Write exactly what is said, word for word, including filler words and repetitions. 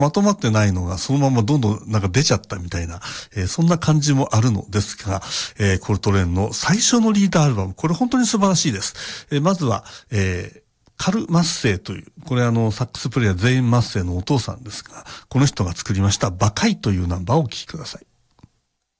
まとまってないのがそのままどんどんなんか出ちゃったみたいな、えー、そんな感じもあるのですが、えー、コルトレーンの最初のリードアルバム、これ本当に素晴らしいです。えー、まずは、えーカル・マッセイという、これあの、サックスプレイヤー全員マッセイのお父さんですが、この人が作りました、バカイというナンバーをお聴きください。